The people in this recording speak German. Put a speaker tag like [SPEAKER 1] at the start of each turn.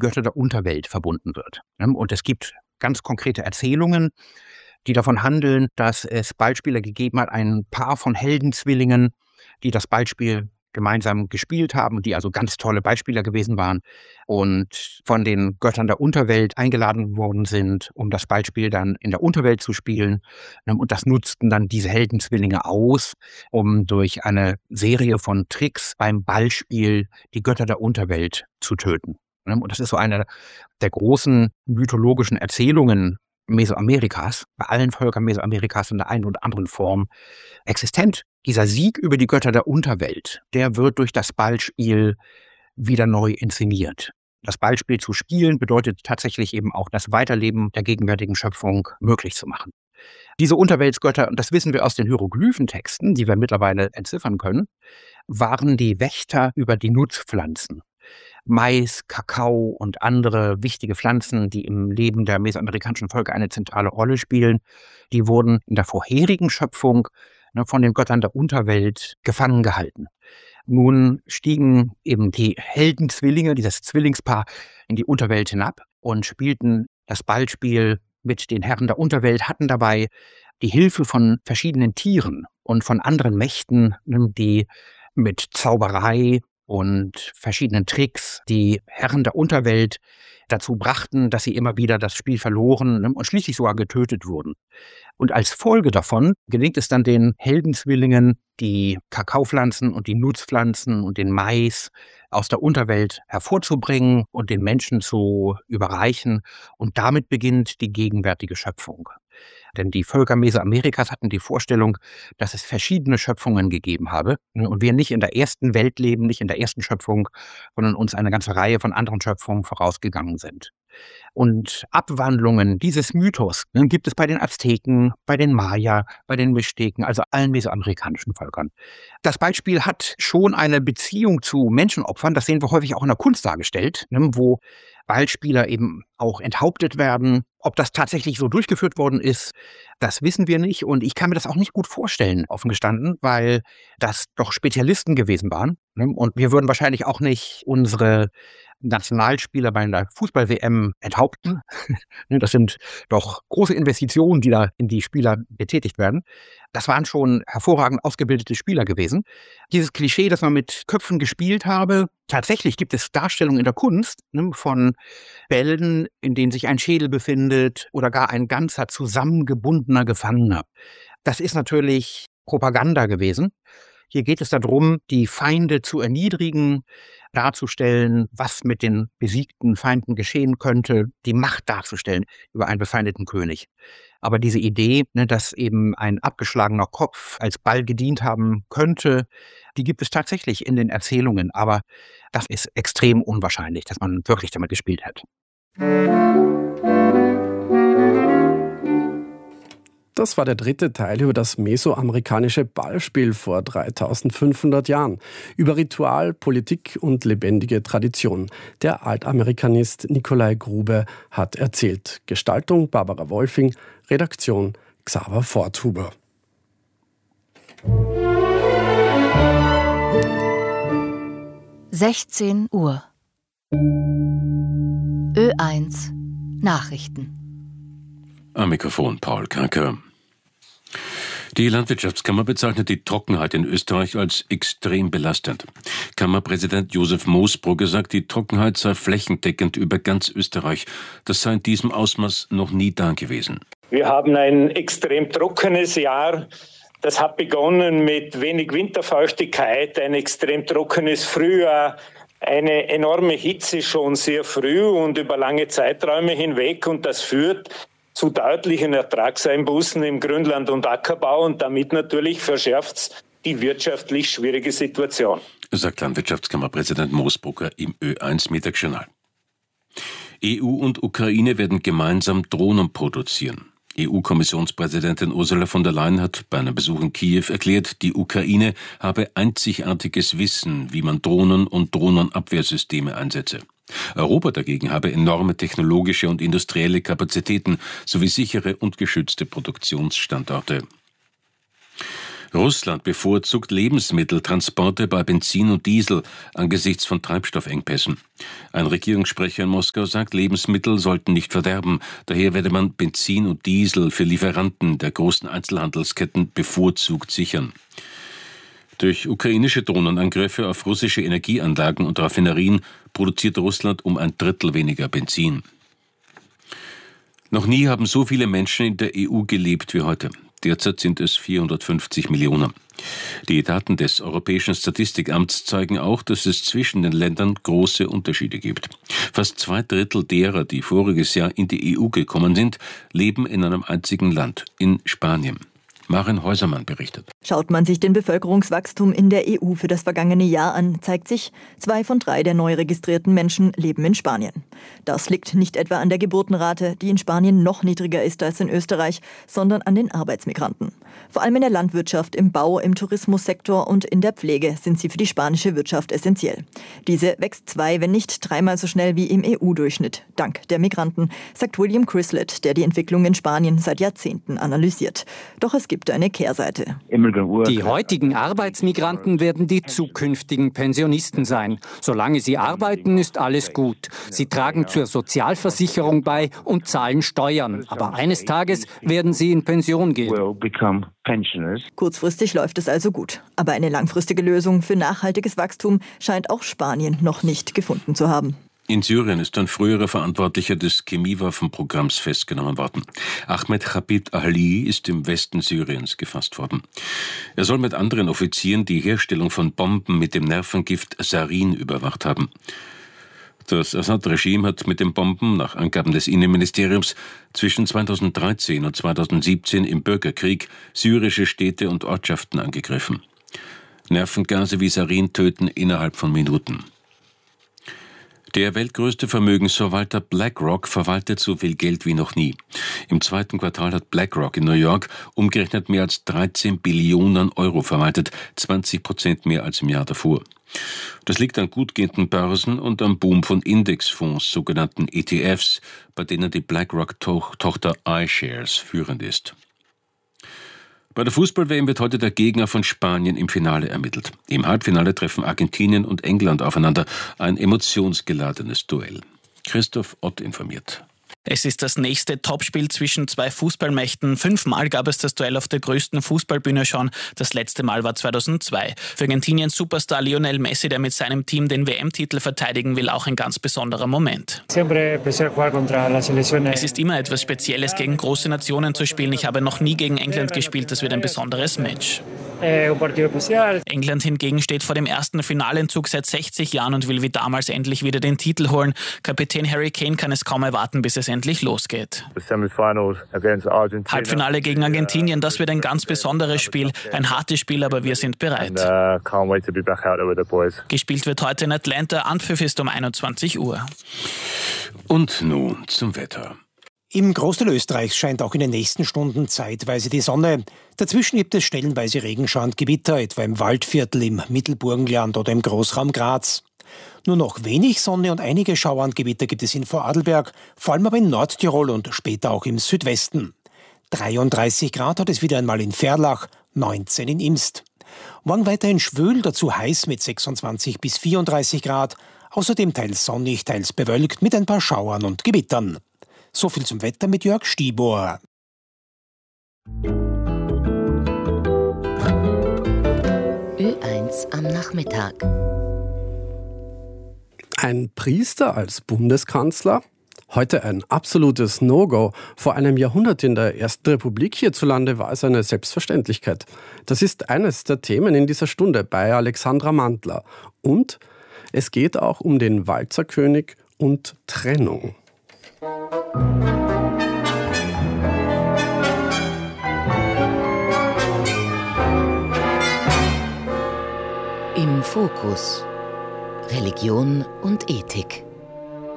[SPEAKER 1] Götter der Unterwelt verbunden wird. Und es gibt ganz konkrete Erzählungen, die davon handeln, dass es Ballspieler gegeben hat, ein Paar von Heldenzwillingen, die das Ballspiel gemeinsam gespielt haben, die also ganz tolle Ballspieler gewesen waren und von den Göttern der Unterwelt eingeladen worden sind, um das Ballspiel dann in der Unterwelt zu spielen. Und das nutzten dann diese Heldenzwillinge aus, um durch eine Serie von Tricks beim Ballspiel die Götter der Unterwelt zu töten. Und das ist so eine der großen mythologischen Erzählungen Mesoamerikas, bei allen Völkern Mesoamerikas in der einen oder anderen Form existent. Dieser Sieg über die Götter der Unterwelt, der wird durch das Ballspiel wieder neu inszeniert. Das Ballspiel zu spielen bedeutet tatsächlich eben auch das Weiterleben der gegenwärtigen Schöpfung möglich zu machen. Diese Unterweltsgötter, und das wissen wir aus den Hieroglyphentexten, die wir mittlerweile entziffern können, waren die Wächter über die Nutzpflanzen. Mais, Kakao und andere wichtige Pflanzen, die im Leben der mesoamerikanischen Völker eine zentrale Rolle spielen, die wurden in der vorherigen Schöpfung von den Göttern der Unterwelt gefangen gehalten. Nun stiegen eben die Heldenzwillinge, dieses Zwillingspaar, in die Unterwelt hinab und spielten das Ballspiel mit den Herren der Unterwelt, hatten dabei die Hilfe von verschiedenen Tieren und von anderen Mächten, die mit Zauberei und verschiedenen Tricks die Herren der Unterwelt dazu brachten, dass sie immer wieder das Spiel verloren und schließlich sogar getötet wurden. Und als Folge davon gelingt es dann den Heldenzwillingen, die Kakaopflanzen und die Nutzpflanzen und den Mais aus der Unterwelt hervorzubringen und den Menschen zu überreichen. Und damit beginnt die gegenwärtige Schöpfung. Denn die Völker Mesoamerikas hatten die Vorstellung, dass es verschiedene Schöpfungen gegeben habe und wir nicht in der ersten Welt leben, nicht in der ersten Schöpfung, sondern uns eine ganze Reihe von anderen Schöpfungen vorausgegangen sind. Und Abwandlungen dieses Mythos gibt es bei den Azteken, bei den Maya, bei den Mixteken, also allen mesoamerikanischen Völkern. Das Ballspiel hat schon eine Beziehung zu Menschenopfern, das sehen wir häufig auch in der Kunst dargestellt, wo Ballspieler eben auch enthauptet werden. Ob das tatsächlich so durchgeführt worden ist, das wissen wir nicht. Und ich kann mir das auch nicht gut vorstellen, offen gestanden, weil das doch Spezialisten gewesen waren. Und wir würden wahrscheinlich auch nicht unsere Nationalspieler bei einer Fußball-WM enthaupten. Das sind doch große Investitionen, die da in die Spieler betätigt werden. Das waren schon hervorragend ausgebildete Spieler gewesen. Dieses Klischee, dass man mit Köpfen gespielt habe, tatsächlich gibt es Darstellungen in der Kunst von Bällen, in denen sich ein Schädel befindet oder gar ein ganzer zusammengebundener Gefangener. Das ist natürlich Propaganda gewesen. Hier geht es darum, die Feinde zu erniedrigen, darzustellen, was mit den besiegten Feinden geschehen könnte, die Macht darzustellen über einen befeindeten König. Aber diese Idee, dass eben ein abgeschlagener Kopf als Ball gedient haben könnte, die gibt es tatsächlich in den Erzählungen. Aber das ist extrem unwahrscheinlich, dass man wirklich damit gespielt hat.
[SPEAKER 2] Das war der dritte Teil über das mesoamerikanische Ballspiel vor 3500 Jahren. Über Ritual, Politik und lebendige Tradition. Der Altamerikanist Nikolai Grube hat erzählt. Gestaltung Barbara Wolfing, Redaktion Xaver Forthuber.
[SPEAKER 3] (16 Uhr) Ö1 Nachrichten.
[SPEAKER 4] Am Mikrofon Paul Kanker. Die Landwirtschaftskammer bezeichnet die Trockenheit in Österreich als extrem belastend. Kammerpräsident Josef Moosbrugger sagt, die Trockenheit sei flächendeckend über ganz Österreich. Das sei in diesem Ausmaß noch nie dagewesen.
[SPEAKER 5] Wir haben ein extrem trockenes Jahr. Das hat begonnen mit wenig Winterfeuchtigkeit, ein extrem trockenes Frühjahr, eine enorme Hitze schon sehr früh und über lange Zeiträume hinweg. Und das führt zu deutlichen Ertragseinbußen im Grünland- und Ackerbau und damit natürlich verschärft es die wirtschaftlich schwierige Situation.
[SPEAKER 4] Sagt Landwirtschaftskammerpräsident Moosbrugger im Ö1 Mittagsjournal. EU und Ukraine werden gemeinsam Drohnen produzieren. EU-Kommissionspräsidentin Ursula von der Leyen hat bei einem Besuch in Kiew erklärt, die Ukraine habe einzigartiges Wissen, wie man Drohnen und Drohnenabwehrsysteme einsetze. Europa dagegen habe enorme technologische und industrielle Kapazitäten sowie sichere und geschützte Produktionsstandorte. Russland bevorzugt Lebensmitteltransporte bei Benzin und Diesel angesichts von Treibstoffengpässen. Ein Regierungssprecher in Moskau sagt, Lebensmittel sollten nicht verderben. Daher werde man Benzin und Diesel für Lieferanten der großen Einzelhandelsketten bevorzugt sichern. Durch ukrainische Drohnenangriffe auf russische Energieanlagen und Raffinerien produziert Russland um 1/3 weniger Benzin. Noch nie haben so viele Menschen in der EU gelebt wie heute. Derzeit sind es 450 Millionen. Die Daten des Europäischen Statistikamts zeigen auch, dass es zwischen den Ländern große Unterschiede gibt. Fast 2/3 derer, die voriges Jahr in die EU gekommen sind, leben in einem einzigen Land, in Spanien. Maren Häusermann berichtet.
[SPEAKER 6] Schaut man sich den Bevölkerungswachstum in der EU für das vergangene Jahr an, zeigt sich, 2 von 3 der neu registrierten Menschen leben in Spanien. Das liegt nicht etwa an der Geburtenrate, die in Spanien noch niedriger ist als in Österreich, sondern an den Arbeitsmigranten. Vor allem in der Landwirtschaft, im Bau, im Tourismussektor und in der Pflege sind sie für die spanische Wirtschaft essentiell. Diese wächst 2, wenn nicht 3-mal so schnell wie im EU-Durchschnitt, dank der Migranten, sagt William Crislett, der die Entwicklung in Spanien seit Jahrzehnten analysiert. Doch es gibt eine Kehrseite.
[SPEAKER 7] Die heutigen Arbeitsmigranten werden die zukünftigen Pensionisten sein. Solange sie arbeiten, ist alles gut. Sie tragen zur Sozialversicherung bei und zahlen Steuern. Aber eines Tages werden sie in Pension gehen.
[SPEAKER 6] Kurzfristig läuft es also gut. Aber eine langfristige Lösung für nachhaltiges Wachstum scheint auch Spanien noch nicht gefunden zu haben.
[SPEAKER 4] In Syrien ist ein früherer Verantwortlicher des Chemiewaffenprogramms festgenommen worden. Ahmed Chabib Ali ist im Westen Syriens gefasst worden. Er soll mit anderen Offizieren die Herstellung von Bomben mit dem Nervengift Sarin überwacht haben. Das Assad-Regime hat mit den Bomben, nach Angaben des Innenministeriums, zwischen 2013 und 2017 im Bürgerkrieg syrische Städte und Ortschaften angegriffen. Nervengase wie Sarin töten innerhalb von Minuten. Der weltgrößte Vermögensverwalter BlackRock verwaltet so viel Geld wie noch nie. Im 2. Quartal hat BlackRock in New York umgerechnet mehr als 13 Billionen Euro verwaltet, 20% mehr als im Jahr davor. Das liegt an gut gehenden Börsen und am Boom von Indexfonds, sogenannten ETFs, bei denen die BlackRock-Tochter iShares führend ist. Bei der Fußball-WM wird heute der Gegner von Spanien im Finale ermittelt. Im Halbfinale treffen Argentinien und England aufeinander. Ein emotionsgeladenes Duell. Christoph Ott informiert.
[SPEAKER 8] Es ist das nächste Topspiel zwischen 2 Fußballmächten. 5-mal gab es das Duell auf der größten Fußballbühne schon. Das letzte Mal war 2002. Für Argentiniens Superstar Lionel Messi, der mit seinem Team den WM-Titel verteidigen will, auch ein ganz besonderer Moment. Es ist immer etwas Spezielles, gegen große Nationen zu spielen. Ich habe noch nie gegen England gespielt. Das wird ein besonderes Match. England hingegen steht vor dem ersten Finalentzug seit 60 Jahren und will wie damals endlich wieder den Titel holen. Kapitän Harry Kane kann es kaum erwarten, bis es endlich losgeht. Halbfinale gegen Argentinien, das wird ein ganz besonderes Spiel. Ein hartes Spiel, aber wir sind bereit. Gespielt wird heute in Atlanta, Anpfiff ist um 21 Uhr.
[SPEAKER 4] Und nun zum Wetter.
[SPEAKER 9] Im Großteil Österreichs scheint auch in den nächsten Stunden zeitweise die Sonne. Dazwischen gibt es stellenweise Regenschauer und Gewitter, etwa im Waldviertel, im Mittelburgenland oder im Großraum Graz. Nur noch wenig Sonne und einige Schauer und Gewitter gibt es in Vorarlberg, vor allem aber in Nordtirol und später auch im Südwesten. 33 Grad hat es wieder einmal in Verlach, 19 in Imst. Morgen weiterhin schwül, dazu heiß mit 26 bis 34 Grad. Außerdem teils sonnig, teils bewölkt mit ein paar Schauern und Gewittern. So viel zum Wetter mit Jörg Stibor.
[SPEAKER 3] Ö1 am Nachmittag.
[SPEAKER 2] Ein Priester als Bundeskanzler? Heute ein absolutes No-Go. Vor einem Jahrhundert in der Ersten Republik hierzulande war es eine Selbstverständlichkeit. Das ist eines der Themen in dieser Stunde bei Alexandra Mantler. Und es geht auch um den Walzerkönig und Trennung.
[SPEAKER 3] Im Fokus. Religion und Ethik.